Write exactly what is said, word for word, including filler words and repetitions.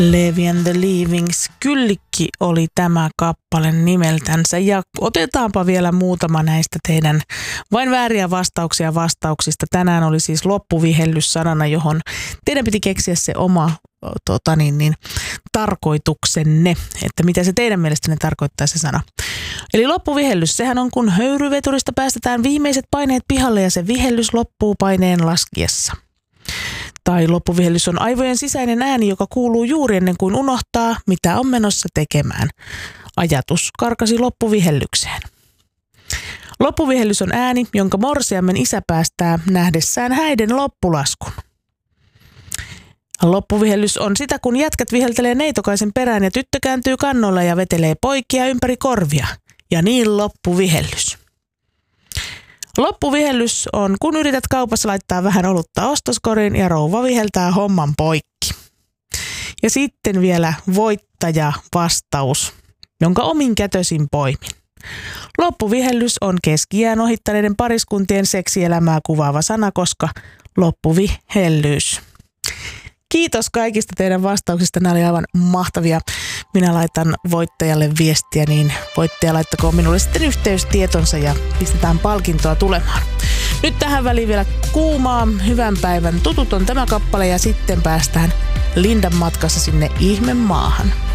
Levi and the Leavings, Kyllikki oli tämä kappale nimeltänsä, ja otetaanpa vielä muutama näistä teidän vain vääriä vastauksia vastauksista. Tänään oli siis loppuvihellys sanana, johon teidän piti keksiä se oma tota niin, niin, tarkoituksenne, että mitä se teidän mielestänne tarkoittaa se sana. Eli loppuvihellys, sehän on kun höyryveturista päästetään viimeiset paineet pihalle ja se vihellys loppuu paineen laskiessa. Tai loppuvihellys on aivojen sisäinen ääni, joka kuuluu juuri ennen kuin unohtaa, mitä on menossa tekemään. Ajatus karkasi loppuvihellykseen. Loppuvihellys on ääni, jonka morsiammen isä päästää nähdessään häiden loppulaskun. Loppuvihellys on sitä, kun jätkät viheltelee neitokaisen perään ja tyttö kääntyy kannolle ja vetelee poikia ympäri korvia. Ja niin loppuvihellys. Loppuvihellys on, kun yrität kaupassa laittaa vähän olutta ostoskoriin ja rouva viheltää homman poikki. Ja sitten vielä voittaja vastaus, jonka omin kätösin poimin. Loppuvihellys on keski-iän ohittaneiden pariskuntien seksielämää kuvaava sana, koska loppuvihellyys. Kiitos kaikista teidän vastauksista. Nämä oli aivan mahtavia. Minä laitan voittajalle viestiä, niin voittaja laittakoon minulle sitten yhteystietonsa ja pistetään palkintoa tulemaan. Nyt tähän väliin vielä kuumaa, hyvän päivän. Tutut on tämä kappale ja sitten päästään Lindan matkassa sinne ihmemaahan.